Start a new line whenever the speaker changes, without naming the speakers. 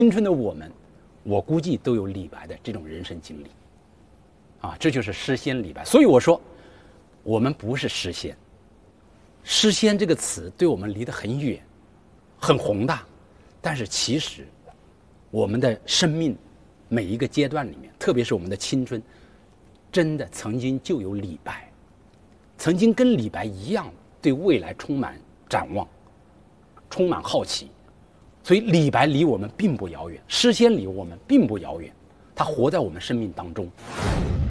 青春的我们，我估计都有李白的这种人生经历，这就是诗仙李白。所以我说，我们不是诗仙，诗仙这个词对我们离得很远，很宏大，但是其实我们的生命每一个阶段里面，特别是我们的青春，真的曾经就有李白，曾经跟李白一样对未来充满展望，充满好奇。所以李白离我们并不遥远，诗仙离我们并不遥远，他活在我们生命当中。